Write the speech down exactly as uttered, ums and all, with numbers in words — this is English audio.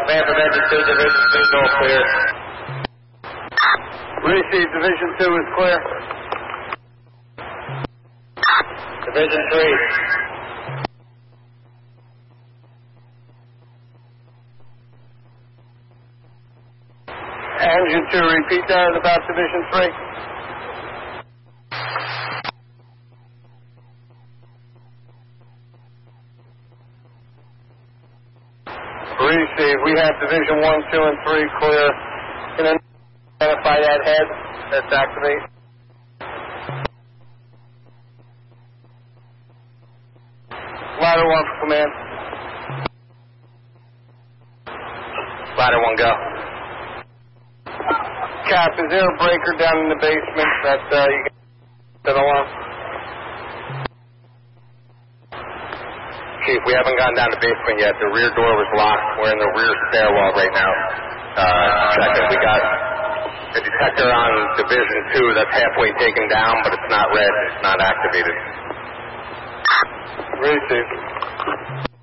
Command from Engine two, Division two, no clear. Receive, Division two is clear. Division three. Engine two, repeat that about Division three. Receive, we have Division one, two, and three clear. Can I identify that head that's activated? Ladder one for command. Ladder one, go. Cap, is there a breaker down in the basement that uh, you can set along? Chief, we haven't gone down the basement yet. The rear door was locked. We're in the rear stairwell right now. Uh, checking. We got a detector on Division two that's halfway taken down, but it's not red. It's not activated. Receive.